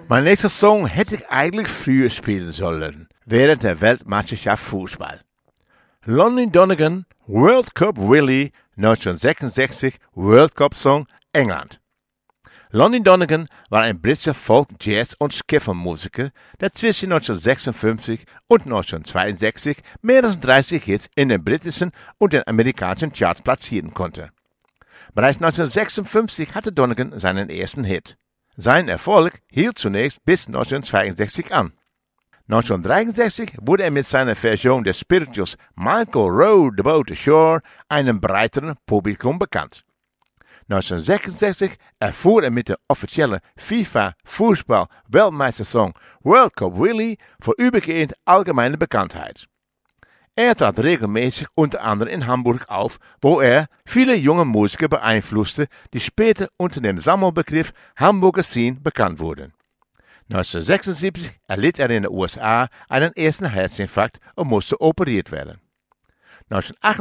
Mein nächster Song hätte ich eigentlich früher spielen sollen, während der Weltmeisterschaft Fußball. Lonnie Donegan, World Cup Willie, 1966, World Cup Song, England. Lonnie Donegan war ein britischer Folk-, Jazz- und Skiffle-Musiker, der zwischen 1956 und 1962 mehr als 30 Hits in den britischen und den amerikanischen Charts platzieren konnte. Bereits 1956 hatte Donegan seinen ersten Hit. Sein Erfolg hielt zunächst bis 1962 an. 1963 wurde er mit seiner Version des Spirituals Michael Row the Boat Ashore einem breiteren Publikum bekannt. 1966 erfuhr er mit der offiziellen FIFA-Fußball-Weltmeistersong World Cup Willie vorübergehend allgemeine Bekanntheit. Er trat regelmäßig unter anderem in Hamburg auf, wo er viele junge Musiker beeinflusste, die später unter dem Sammelbegriff Hamburger Scene bekannt wurden. 1976 erlitt er in den USA einen ersten Herzinfarkt und musste operiert werden. 1978